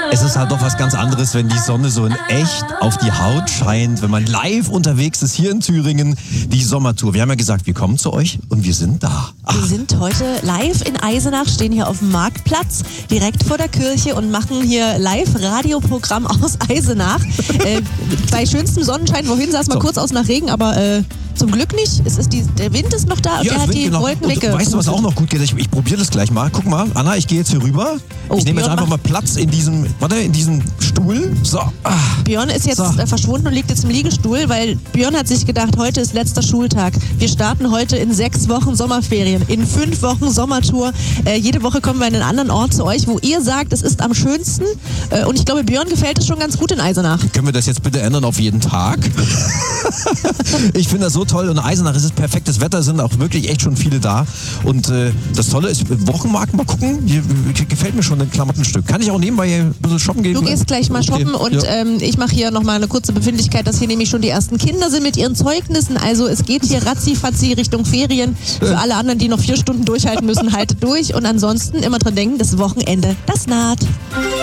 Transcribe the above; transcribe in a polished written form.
Es ist halt doch was ganz anderes, wenn die Sonne so in echt auf die Haut scheint, wenn man live unterwegs ist hier in Thüringen, die Sommertour. Wir haben ja gesagt, wir kommen zu euch und wir sind da. Wir sind heute live in Eisenach, stehen hier auf dem Marktplatz, direkt vor der Kirche und machen hier Live-Radioprogramm aus Eisenach. Bei schönstem Sonnenschein, wohin sah es mal kurz aus nach Regen, aber zum Glück nicht. Der Wind ist noch da, der hat die Wolken weggepustet. Weißt du, was auch noch gut geht? Ich probiere das gleich mal. Guck mal, Anna, ich gehe jetzt hier rüber. Ich nehme jetzt einfach mal Platz in diesem Stuhl. So. Björn ist jetzt verschwunden und liegt jetzt im Liegestuhl, weil Björn hat sich gedacht, heute ist letzter Schultag. Wir starten heute in 6 Wochen Sommerferien, in 5 Wochen Sommertour. Jede Woche kommen wir in einen anderen Ort zu euch, wo ihr sagt, es ist am schönsten. Und ich glaube, Björn gefällt es schon ganz gut in Eisenach. Können wir das jetzt bitte ändern auf jeden Tag? Ich finde das so toll. Und in Eisenach ist es perfektes Wetter, sind auch wirklich echt schon viele da. Und das Tolle ist, Wochenmarkt, mal gucken, hier gefällt mir schon ein Klamottenstück. Kann ich auch nebenbei hier ein bisschen shoppen gehen? Du gehst gleich mal shoppen und ich mache hier nochmal eine kurze Befindlichkeit, dass hier nämlich schon die ersten Kinder sind mit ihren Zeugnissen. Also es geht hier ratzi-fatzi Richtung Ferien. Für alle anderen, die noch 4 Stunden durchhalten müssen, haltet durch. Und ansonsten immer dran denken, das Wochenende, das naht.